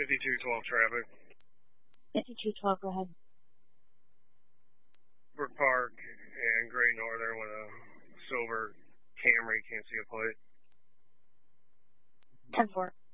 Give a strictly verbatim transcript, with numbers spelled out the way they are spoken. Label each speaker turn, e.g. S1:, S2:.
S1: fifty-two twelve traffic.
S2: fifty-two twelve, go ahead.
S1: Brook Park and Great Northern with a silver Camry, can't see a plate.
S2: ten four.